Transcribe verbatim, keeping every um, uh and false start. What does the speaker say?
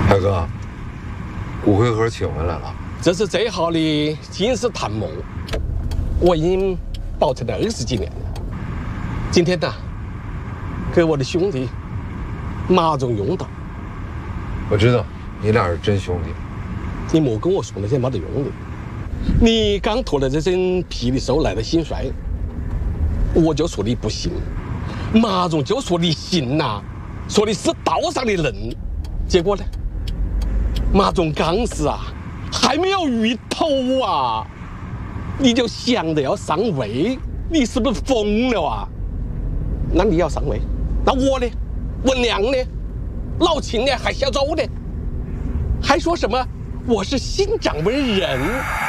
大哥，骨灰盒请回来了。 这是最好的金石檀木，我已经保存了二十几年了。今天呢，给我的兄弟马总用到。 我知道，你俩是真兄弟。 你莫跟我说那些没得用的。你刚脱了这身皮的时候来的心衰，我就说你不行，马总就说你行呐、啊，说你是道上的人。结果呢，马总刚死啊，还没有鱼头啊，你就想着要上位，你是不是疯了啊？那你要上位，那我呢？文良呢？老秦呢？还小周呢？还说什么我是新掌门人？